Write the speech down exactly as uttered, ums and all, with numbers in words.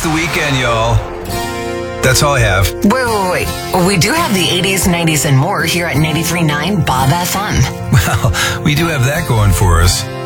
the weekend, y'all. That's all I have. Wait, wait, wait. We do have the eighties, nineties, and more here at ninety-three point nine Bob F M. Well, we do have that going for us.